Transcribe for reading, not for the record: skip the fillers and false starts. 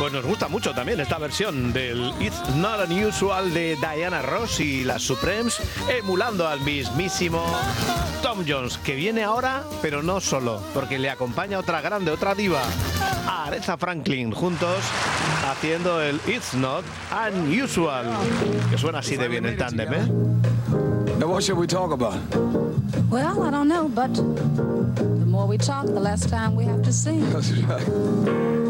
Pues nos gusta mucho también esta versión del It's Not Unusual de Diana Ross y las Supremes, emulando al mismísimo Tom Jones, que viene ahora, pero no solo, porque le acompaña otra grande, otra diva, Aretha Franklin, juntos haciendo el It's Not Unusual, que suena así de bien el tándem, ¿eh? Now what should we talk about? Well, I don't know, but the more we talk, the less time we have to sing. That's right.